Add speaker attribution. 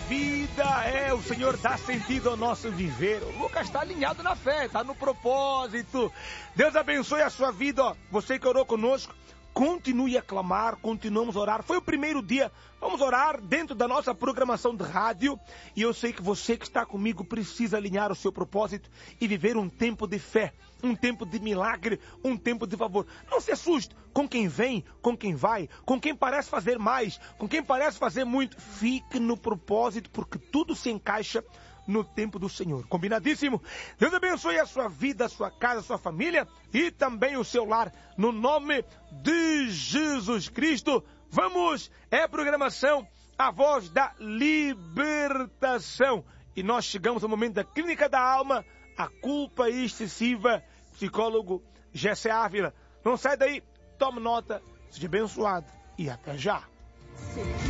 Speaker 1: vida. O Senhor dá sentido ao nosso viver. O Lucas está alinhado na fé, está no propósito. Deus abençoe a sua vida. Ó. Você que orou conosco, continue a clamar, continuamos a orar. Foi o primeiro dia, vamos orar dentro da nossa programação de rádio. E eu sei que você que está comigo precisa alinhar o seu propósito e viver um tempo de fé, um tempo de milagre, um tempo de favor. Não se assuste com quem vem, com quem vai, com quem parece fazer mais, com quem parece fazer muito. Fique no propósito, porque tudo se encaixa no tempo do Senhor. Combinadíssimo? Deus abençoe a sua vida, a sua casa, a sua família e também o seu lar. No nome de Jesus Cristo. Vamos, é programação A Voz da Libertação. E nós chegamos ao momento da Clínica da Alma, a culpa excessiva, psicólogo Jessé Ávila. Não sai daí, tome nota, seja abençoado e até já.